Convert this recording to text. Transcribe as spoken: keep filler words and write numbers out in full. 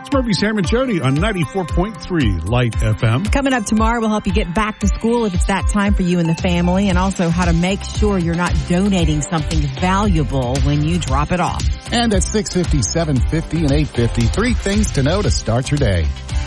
It's Murphy, Sam, and Jody on ninety-four point three Light F M. Coming up tomorrow, we'll help you get back to school if it's that time for you and the family, and also how to make sure you're not donating something valuable when you drop it off. And at six fifty, seven fifty, and eight fifty, three things to know to start your day.